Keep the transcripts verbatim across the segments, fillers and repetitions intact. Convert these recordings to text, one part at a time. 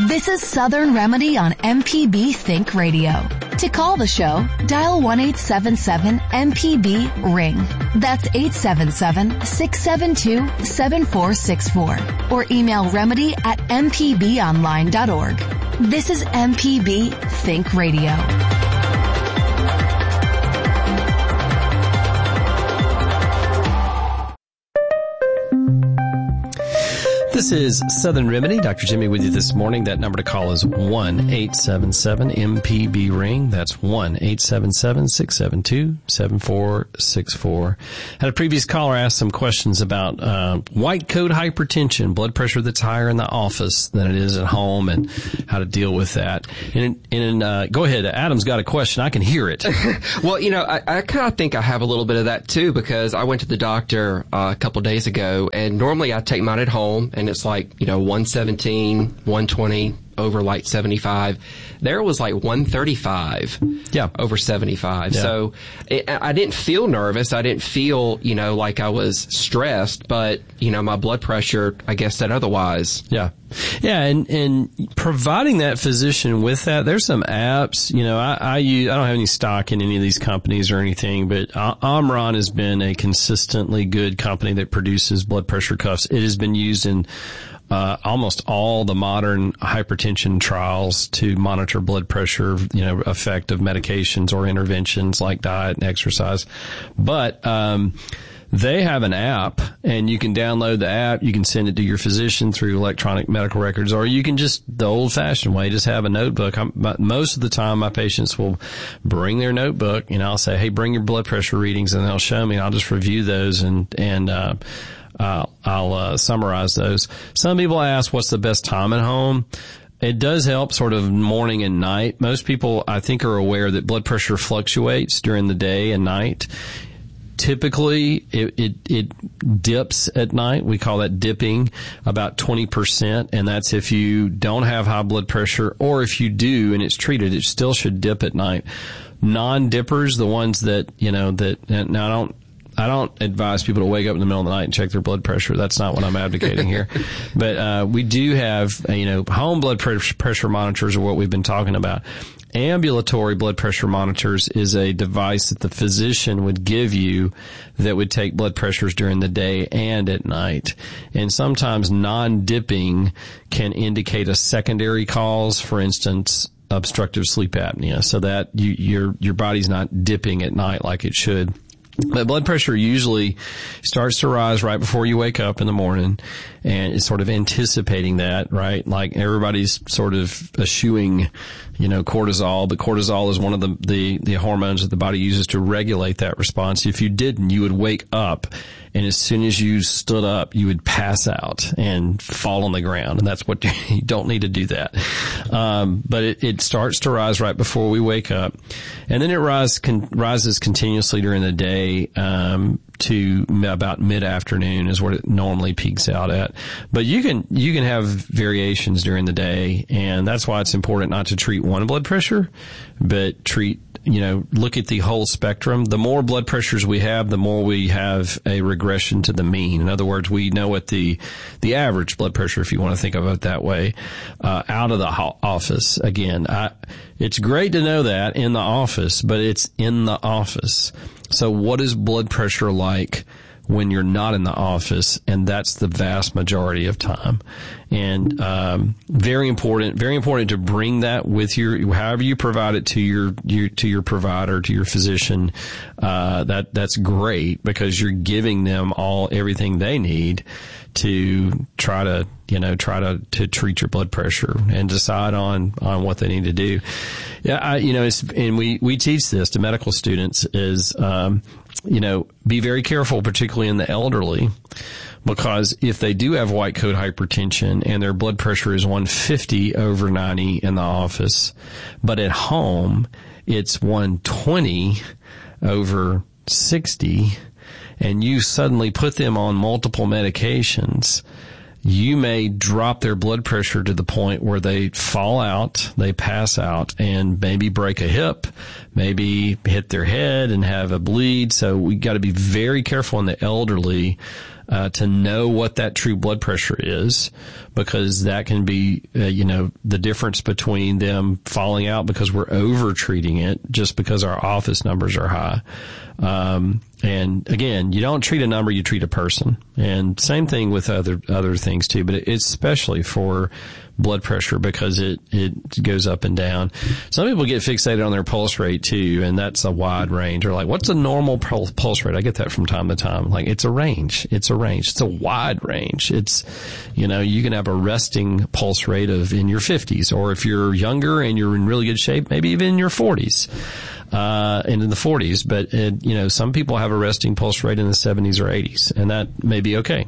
This is Southern Remedy on M P B Think Radio. To call the show, dial one eight seven seven M P B ring. That's eight seven seven, six seven two, seven four six four. Or email remedy at m p b online dot org. This is M P B Think Radio. This is Southern Remedy. Doctor Jimmy with you this morning. That number to call is one eight seven seven M P B ring. That's one eight seven seven, six seven two, seven four six four. Had a previous caller ask some questions about uh, white coat hypertension, blood pressure that's higher in the office than it is at home, and how to deal with that. And, and uh, go ahead. Adam's got a question. I can hear it. Well, you know, I, I kind of think I have a little bit of that too, because I went to the doctor uh, a couple of days ago, and normally I take mine at home, and it's like, you know, one seventeen, one twenty over like seventy-five. There was like one thirty-five yeah. over seventy-five. Yeah. So it, I didn't feel nervous. I didn't feel, you know, like I was stressed, but, you know, my blood pressure, I guess, said otherwise. Yeah. Yeah. And, and providing that physician with that, there's some apps, you know, I, I use, I don't have any stock in any of these companies or anything, but Omron has been a consistently good company that produces blood pressure cuffs. It has been used in Uh, almost all the modern hypertension trials to monitor blood pressure, you know, effect of medications or interventions like diet and exercise. But, um, they have an app, and you can download the app. You can send it to your physician through electronic medical records, or you can just, the old-fashioned way, just have a notebook. I'm, most of the time, my patients will bring their notebook, and I'll say, hey, bring your blood pressure readings, and they'll show me, and I'll just review those and, and, uh, Uh, I'll uh, summarize those. Some people ask, what's the best time at home? It does help sort of morning and night. Most people, I think, are aware that blood pressure fluctuates during the day and night. Typically, it, it, it dips at night. We call that dipping, about twenty percent, and that's if you don't have high blood pressure, or if you do and it's treated, it still should dip at night. Non-dippers, the ones that, you know, that, now I don't, I don't advise people to wake up in the middle of the night and check their blood pressure. That's not what I'm advocating here. But uh we do have, uh, you know, home blood pressure monitors are what we've been talking about. Ambulatory blood pressure monitors is a device that the physician would give you that would take blood pressures during the day and at night. And sometimes non-dipping can indicate a secondary cause, for instance, obstructive sleep apnea, so that you, your your body's not dipping at night like it should. But blood pressure usually starts to rise right before you wake up in the morning, and it's sort of anticipating that, right? Like everybody's sort of eschewing, you know, cortisol, but cortisol is one of the, the, the hormones that the body uses to regulate that response. If you didn't, you would wake up, and as soon as you stood up, you would pass out and fall on the ground, and that's what you don't need to do that. Um, but it, it starts to rise right before we wake up, and then it rise, con, rises continuously during the day, um, to about mid-afternoon is what it normally peaks out at. But you can, you can have variations during the day, and that's why it's important not to treat one blood pressure, but treat, you know, look at the whole spectrum. The more blood pressures we have, the more we have a regression to the mean. In other words, we know what the, the average blood pressure, if you want to think of it that way, uh, out of the ho- office. Again, I, it's great to know that in the office, but it's in the office. So what is blood pressure like when you're not in the office? And that's the vast majority of time. And, um, very important, very important to bring that with your, however you provide it to your, your, to your provider, to your physician. Uh, that, that's great, because you're giving them all, everything they need to try to, you know, try to, to treat your blood pressure and decide on, on what they need to do. Yeah, I, you know, it's, and we, we teach this to medical students is, um, you know, be very careful, particularly in the elderly, because if they do have white coat hypertension and their blood pressure is one fifty over ninety in the office, but at home it's one twenty over sixty, and you suddenly put them on multiple medications, you may drop their blood pressure to the point where they fall out, they pass out, and maybe break a hip, maybe hit their head and have a bleed. So we got to be very careful in the elderly uh, to know what that true blood pressure is, because that can be, uh, you know, the difference between them falling out because we're over treating it just because our office numbers are high. Um, and again, you don't treat a number, you treat a person. And same thing with other, other things too, but it's especially for blood pressure because it, it goes up and down. Some people get fixated on their pulse rate too, and that's a wide range. Or like, what's a normal pul- pulse rate? I get that from time to time. Like, it's a range. It's a range. It's a wide range. It's, you know, you can have a resting pulse rate of in your fifties, or if you're younger and you're in really good shape, maybe even in your forties. Uh, and in the forties, but it, you know, some people have a resting pulse rate in the seventies or eighties, and that may be okay.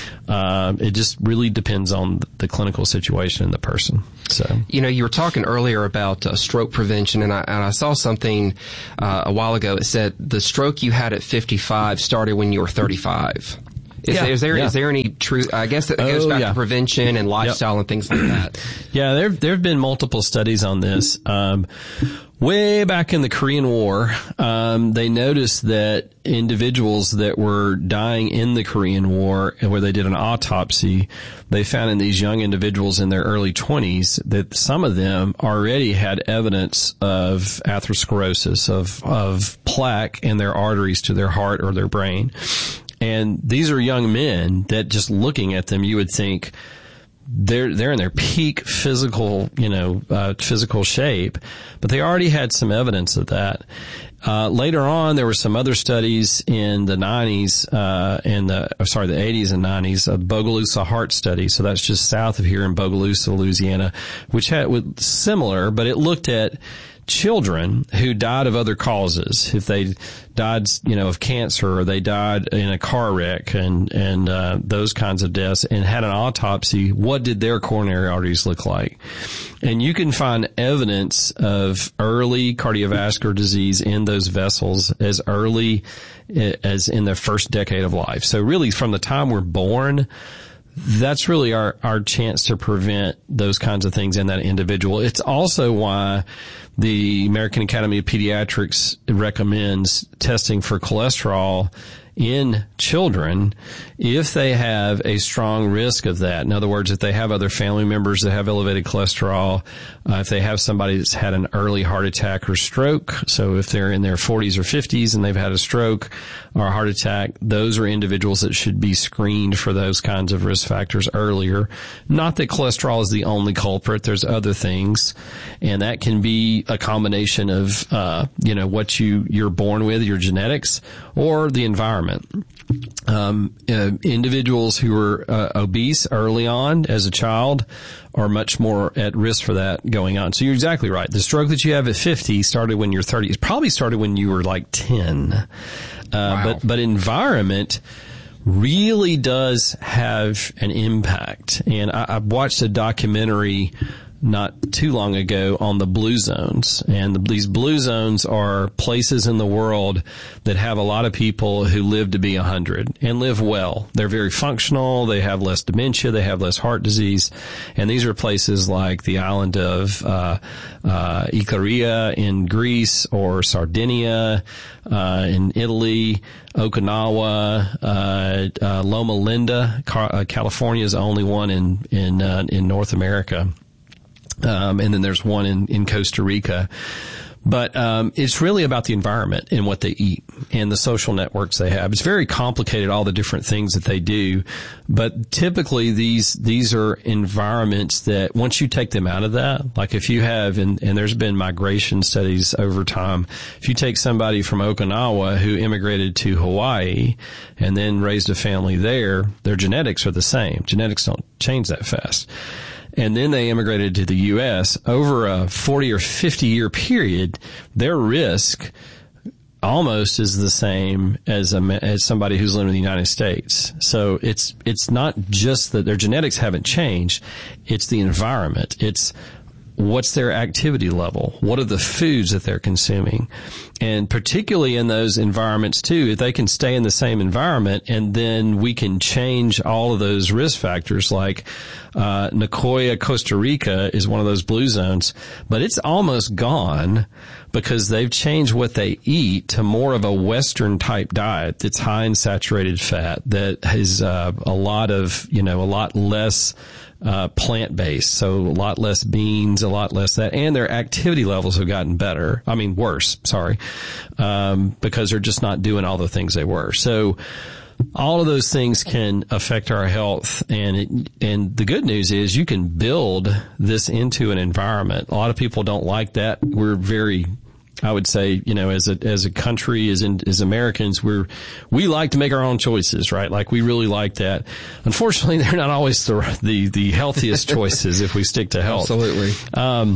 Uh, it just really depends on the clinical situation and the person. So, you know, you were talking earlier about uh, stroke prevention, and I, and I saw something uh, a while ago. It said the stroke you had at fifty-five started when you were thirty-five. Is, yeah, there, is there yeah. is there any truth? I guess that goes oh, back yeah. to prevention and lifestyle yep. and things like that. Yeah, there there have been multiple studies on this. Um, way back in the Korean War, um, they noticed that individuals that were dying in the Korean War, where they did an autopsy, they found in these young individuals in their early twenties that some of them already had evidence of atherosclerosis, of of plaque in their arteries to their heart or their brain. And these are young men that just looking at them, you would think they're, they're in their peak physical, you know, uh, physical shape, but they already had some evidence of that. Uh, later on, there were some other studies in the nineties, uh, and the, sorry, the eighties and nineties, a Bogalusa heart study. So that's just south of here in Bogalusa, Louisiana, which had with similar, but it looked at children who died of other causes. If they died, you know, of cancer, or they died in a car wreck and, and, uh, those kinds of deaths, and had an autopsy, what did their coronary arteries look like? And you can find evidence of early cardiovascular disease in those vessels as early as in the first decade of life. So really from the time we're born, that's really our, our chance to prevent those kinds of things in that individual. It's also why the American Academy of Pediatrics recommends testing for cholesterol in children if they have a strong risk of that. In other words, if they have other family members that have elevated cholesterol, uh, if they have somebody that's had an early heart attack or stroke, so if they're in their forties or fifties and they've had a stroke or a heart attack, those are individuals that should be screened for those kinds of risk factors earlier. Not that cholesterol is the only culprit. There's other things, and that can be a combination of, uh, you know, what you, you're born with, your genetics, or the environment. Um, uh, individuals who are uh, obese early on as a child are much more at risk for that going on. So you're exactly right. The stroke that you have at fifty started when you're thirty. It probably started when you were like ten. Uh, wow. but, but environment really does have an impact. And I, I watched a documentary not too long ago on the blue zones. And the, these blue zones are places in the world that have a lot of people who live to be one hundred and live well. They're very functional. They have less dementia. They have less heart disease. And these are places like the island of uh, uh, Icaria in Greece, or Sardinia uh, in Italy, Okinawa, uh, uh, Loma Linda. Car- uh, California is the only one in in uh, in North America. Um, and then there's one in, in Costa Rica. But um, it's really about the environment and what they eat and the social networks they have. It's very complicated, all the different things that they do. But typically these these are environments that once you take them out of that, like if you have, and, and there's been migration studies over time, if you take somebody from Okinawa who immigrated to Hawaii and then raised a family there, their genetics are the same. Genetics don't change that fast. And then they immigrated to the U S over a forty or fifty year period, their risk almost is the same as a, as somebody who's living in the United States. So it's, it's not just that their genetics haven't changed. It's the environment. It's what's their activity level? What are the foods that they're consuming? And particularly in those environments too, if they can stay in the same environment, and then we can change all of those risk factors, like uh Nicoya, Costa Rica is one of those blue zones, but it's almost gone because they've changed what they eat to more of a Western type diet that's high in saturated fat, that has uh, a lot of, you know, a lot less uh, plant-based. So a lot less beans, a lot less that, and their activity levels have gotten better. I mean, worse, sorry, um, because they're just not doing all the things they were. So all of those things can affect our health. And it, and the good news is you can build this into an environment. A lot of people don't like that. We're very, I would say, you know, as a, as a country, as in, as Americans, we're, we like to make our own choices, right? Like we really like that. Unfortunately, they're not always the, the, the healthiest choices if we stick to health. Absolutely. Um,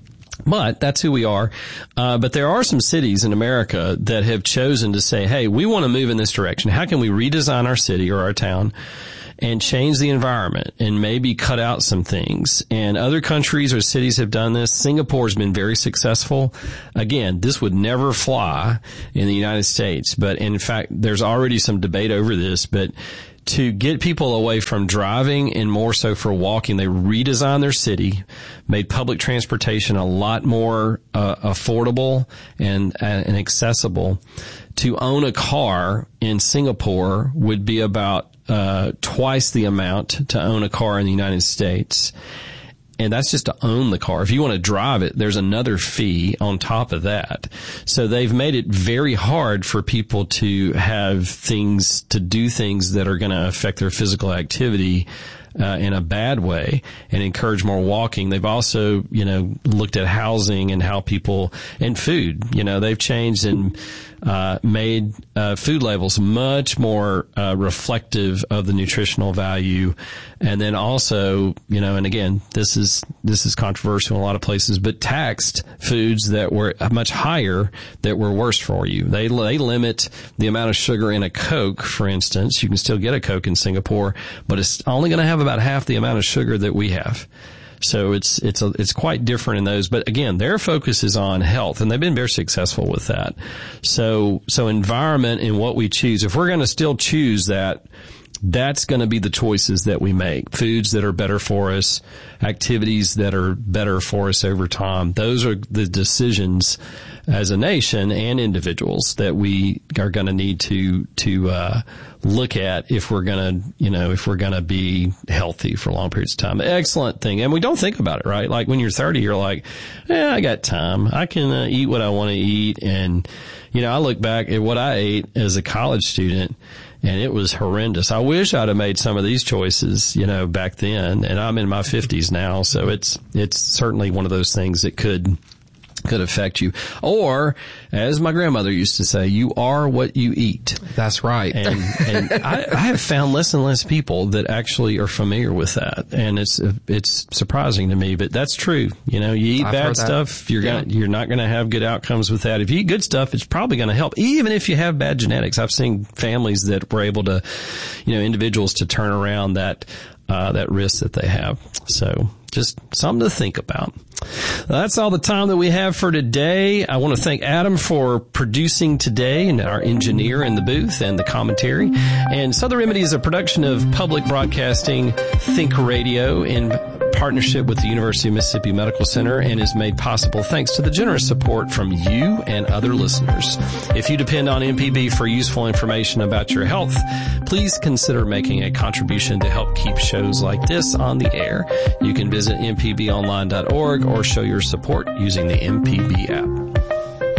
But that's who we are. Uh, but there are some cities in America that have chosen to say, hey, we want to move in this direction. How can we redesign our city or our town and change the environment and maybe cut out some things? And other countries or cities have done this. Singapore has been very successful. Again, this would never fly in the United States. But in fact, there's already some debate over this. But to get people away from driving and more so for walking, they redesigned their city, made public transportation a lot more uh, affordable and, and accessible. To own a car in Singapore would be about uh twice the amount to own a car in the United States. And that's just to own the car. If you want to drive it, there's another fee on top of that. So they've made it very hard for people to have things, to do things that are going to affect their physical activity uh, in a bad way and encourage more walking. They've also, you know, looked at housing and how people, and food, you know, they've changed and uh made uh food labels much more uh reflective of the nutritional value. And then also, you know, and again, this is this is controversial in a lot of places, but taxed foods that were much higher that were worse for you. They they limit the amount of sugar in a Coke, for instance. You can still get a Coke in Singapore, but it's only going to have about half the amount of sugar that we have. So it's, it's, a, it's quite different in those. But again, their focus is on health, and they've been very successful with that. So, so environment and what we choose, if we're going to still choose that, that's going to be the choices that we make. Foods that are better for us, activities that are better for us over time. Those are the decisions as a nation and individuals that we are going to need to, to, uh, look at if we're going to, you know, if we're going to be healthy for long periods of time. Excellent thing. And we don't think about it, right? Like when you're thirty, you're like, yeah, I got time. I can uh, eat what I want to eat. And, you know, I look back at what I ate as a college student, and it was horrendous. I wish I'd have made some of these choices, you know, back then. And I'm in my fifties now. So it's, it's certainly one of those things that could, could affect you. Or, as my grandmother used to say, you are what you eat. That's right. And, and I, I have found less and less people that actually are familiar with that. And it's, it's surprising to me, but that's true. You know, you eat I've bad stuff, you're yeah. gonna, you're not going to have good outcomes with that. If you eat good stuff, it's probably going to help, even if you have bad genetics. I've seen families that were able to, you know, individuals to turn around that, uh, that risk that they have. So just something to think about. That's all the time that we have for today. I want to thank Adam for producing today, and our engineer in the booth and the commentary. And Southern Remedy is a production of Public Broadcasting Think Radio in partnership with the University of Mississippi Medical Center, and is made possible thanks to the generous support from you and other listeners. If you depend on M P B for useful information about your health, please consider making a contribution to help keep shows like this on the air. You can visit m p b online dot org or show your support using the M P B app.